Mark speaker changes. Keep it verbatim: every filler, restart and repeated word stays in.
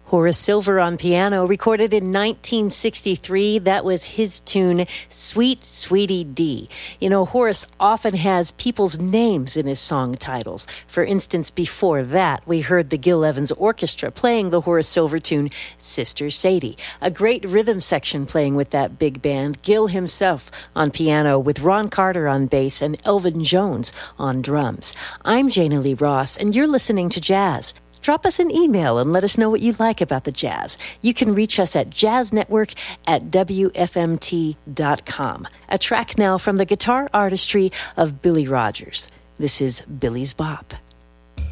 Speaker 1: Horace Silver on piano, recorded in nineteen sixty-three. That was his tune, Sweet Sweetie Dee. You know, Horace often has people's names in his song titles. For instance, before that, we heard the Gil Evans Orchestra playing the Horace Silver tune, Sister Sadie. A great rhythm section playing with that big band. Gil himself on piano with Ron Carter on bass and Elvin Jones on drums. I'm Jana Lee Ross, and you're listening to Jazz. Drop us an email and let us know what you like about the jazz. You can reach us at jazznetwork at W F M T dot com. A track now from the guitar artistry of Billy Rogers. This is Billy's Bop.